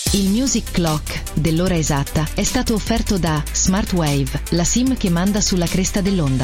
Il Music Clock dell'ora esatta è stato offerto da Smartwave, la SIM che manda sulla cresta dell'onda.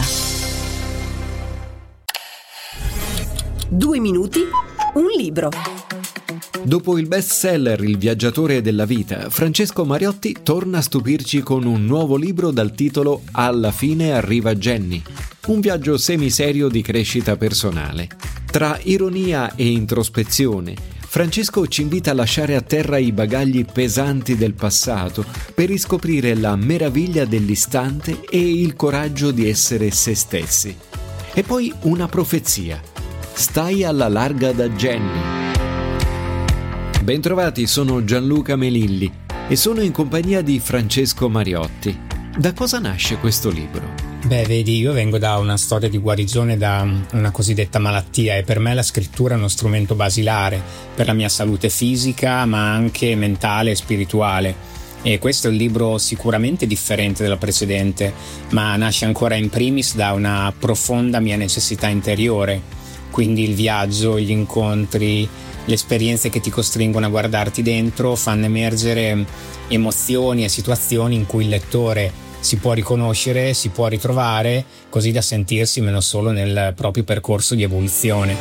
2 minuti, un libro. Dopo il bestseller Il viaggiatore della vita, Francesco Mariotti torna a stupirci con un nuovo libro dal titolo Alla fine arriva Jenny, un viaggio semiserio di crescita personale. Tra ironia e introspezione, Francesco ci invita a lasciare a terra i bagagli pesanti del passato per riscoprire la meraviglia dell'istante e il coraggio di essere se stessi. E poi una profezia: stai alla larga da Jenny. Bentrovati, sono Gianluca Melilli e sono in compagnia di Francesco Mariotti. Da cosa nasce questo libro? Vedi, io vengo da una storia di guarigione da una cosiddetta malattia e per me la scrittura è uno strumento basilare per la mia salute fisica, ma anche mentale e spirituale. E questo è un libro sicuramente differente dalla precedente, ma nasce ancora in primis da una profonda mia necessità interiore. Quindi il viaggio, gli incontri, le esperienze che ti costringono a guardarti dentro fanno emergere emozioni e situazioni in cui il lettore si può riconoscere, si può ritrovare, così da sentirsi meno solo nel proprio percorso di evoluzione.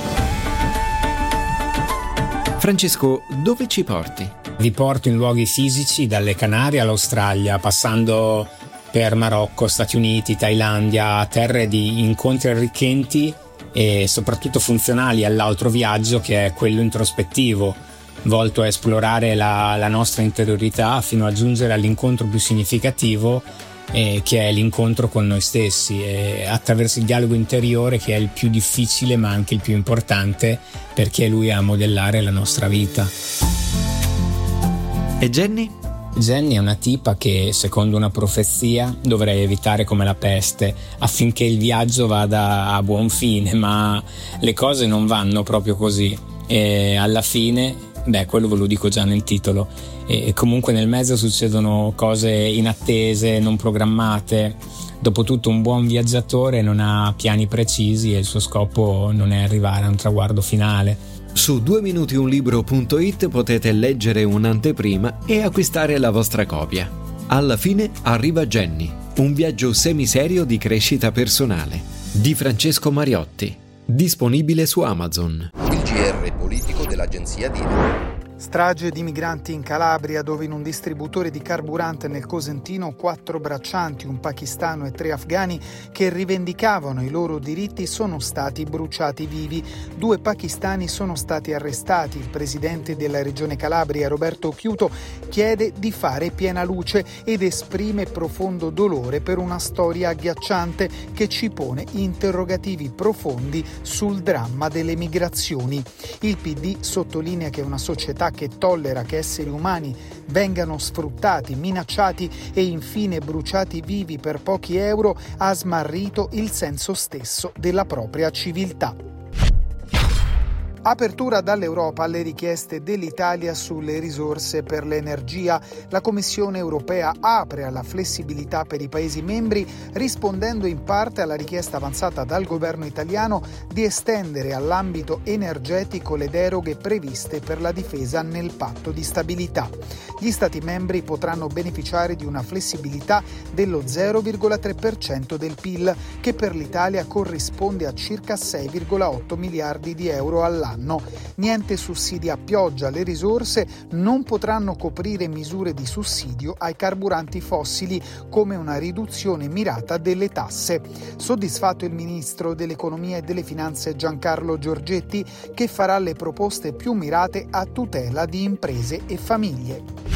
Francesco, dove ci porti? Vi porto in luoghi fisici, dalle Canarie all'Australia, passando per Marocco, Stati Uniti, Thailandia, terre di incontri arricchenti e soprattutto funzionali all'altro viaggio, che è quello introspettivo, volto a esplorare la nostra interiorità fino a giungere all'incontro più significativo, che è l'incontro con noi stessi, e attraverso il dialogo interiore, che è il più difficile ma anche il più importante, perché è lui a modellare la nostra vita. E Jenny? Jenny è una tipa che, secondo una profezia, dovrei evitare come la peste affinché il viaggio vada a buon fine, ma le cose non vanno proprio così e alla fine, quello ve lo dico già nel titolo, e comunque nel mezzo succedono cose inattese, non programmate. Dopotutto un buon viaggiatore non ha piani precisi e il suo scopo non è arrivare a un traguardo finale. Su 2minutiunlibro.it potete leggere un'anteprima e acquistare la vostra copia. Alla fine arriva Jenny, un viaggio semiserio di crescita personale, di Francesco Mariotti, disponibile su Amazon. Il GR politico dell'agenzia DINA. Strage di migranti in Calabria, dove in un distributore di carburante nel Cosentino 4 braccianti, un pakistano e 3 afghani che rivendicavano i loro diritti, sono stati bruciati vivi. 2 pakistani sono stati arrestati. Il presidente della regione Calabria, Roberto Occhiuto, chiede di fare piena luce ed esprime profondo dolore per una storia agghiacciante che ci pone interrogativi profondi sul dramma delle migrazioni. Il PD sottolinea che una società che tollera che esseri umani vengano sfruttati, minacciati e infine bruciati vivi per pochi euro ha smarrito il senso stesso della propria civiltà. Apertura dall'Europa alle richieste dell'Italia sulle risorse per l'energia. La Commissione europea apre alla flessibilità per i Paesi membri, rispondendo in parte alla richiesta avanzata dal governo italiano di estendere all'ambito energetico le deroghe previste per la difesa nel patto di stabilità. Gli Stati membri potranno beneficiare di una flessibilità dello 0,3% del PIL, che per l'Italia corrisponde a circa 6,8 miliardi di euro all'anno. Niente sussidi a pioggia, le risorse non potranno coprire misure di sussidio ai carburanti fossili, come una riduzione mirata delle tasse. Soddisfatto il ministro dell'Economia e delle Finanze Giancarlo Giorgetti, che farà le proposte più mirate a tutela di imprese e famiglie.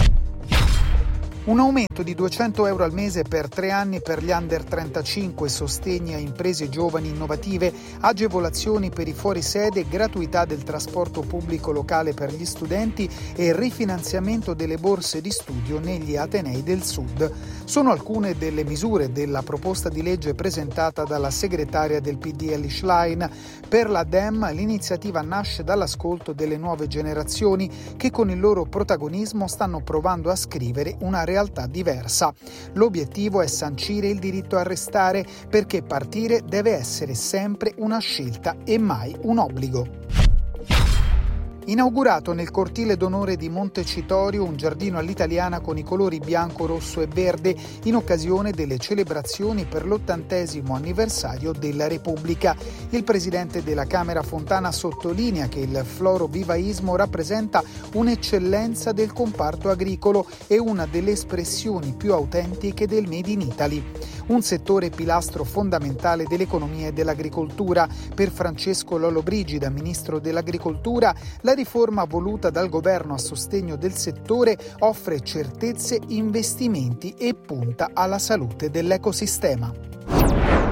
Un aumento di 200 euro al mese per 3 anni per gli under 35, sostegni a imprese giovani innovative, agevolazioni per i fuorisede, gratuità del trasporto pubblico locale per gli studenti e rifinanziamento delle borse di studio negli atenei del Sud. Sono alcune delle misure della proposta di legge presentata dalla segretaria del PD Elly Schlein. Per la Dem l'iniziativa nasce dall'ascolto delle nuove generazioni che con il loro protagonismo stanno provando a scrivere una realtà diversa. L'obiettivo è sancire il diritto a restare, perché partire deve essere sempre una scelta e mai un obbligo. Inaugurato nel cortile d'onore di Montecitorio un giardino all'italiana con i colori bianco, rosso e verde in occasione delle celebrazioni per l'80° anniversario della Repubblica. Il presidente della Camera Fontana sottolinea che il florovivaismo rappresenta un'eccellenza del comparto agricolo e una delle espressioni più autentiche del Made in Italy. Un settore pilastro fondamentale dell'economia e dell'agricoltura. Per Francesco Lollobrigida, ministro dell'Agricoltura, la riforma voluta dal governo a sostegno del settore offre certezze, investimenti e punta alla salute dell'ecosistema.